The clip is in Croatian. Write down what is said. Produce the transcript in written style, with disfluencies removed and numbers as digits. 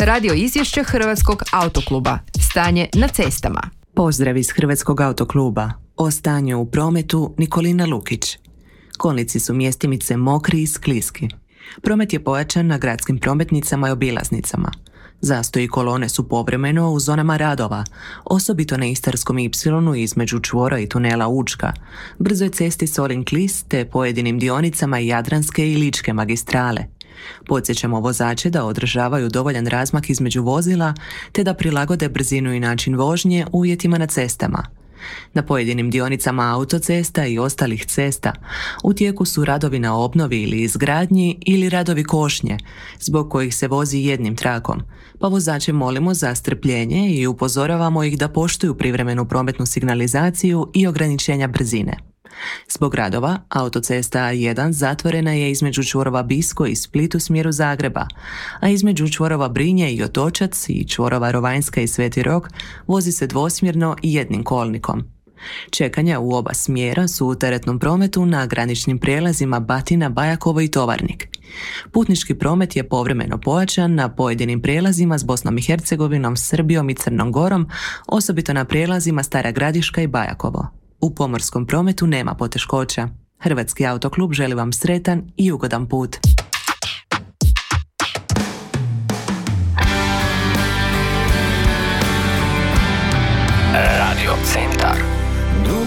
Radio izvješće Hrvatskog autokluba. Stanje na cestama. Pozdrav iz Hrvatskog autokluba. O stanju u prometu Nikolina Lukić. Kolnici su mjestimice mokri i skliski. Promet je pojačan na gradskim prometnicama i obilaznicama. Zastoji kolone su povremeno u zonama radova, osobito na Istarskom ipsilonu između čvora i tunela Učka, brzoj cesti Solin-Klis te pojedinim dionicama Jadranske i Ličke magistrale. Podsjećamo vozače da održavaju dovoljan razmak između vozila te da prilagode brzinu i način vožnje uvjetima na cestama. Na pojedinim dionicama autocesta i ostalih cesta u tijeku su radovi na obnovi ili izgradnji ili radovi košnje, zbog kojih se vozi jednim trakom, pa vozače molimo za strpljenje i upozoravamo ih da poštuju privremenu prometnu signalizaciju i ograničenja brzine. Zbog radova, autocesta A1 zatvorena je između čvorova Bisko i Split u smjeru Zagreba, a između čvorova Brinje i Otočac i čvorova Rovanjska i Sveti Rok vozi se dvosmjerno i jednim kolnikom. Čekanja u oba smjera su u teretnom prometu na graničnim prijelazima Batina, Bajakovo i Tovarnik. Putnički promet je povremeno pojačan na pojedinim prijelazima s Bosnom i Hercegovinom, Srbijom i Crnom Gorom, osobito na prijelazima Stara Gradiška i Bajakovo. U pomorskom prometu nema poteškoća. Hrvatski autoklub želi vam sretan i ugodan put. Radio Centar.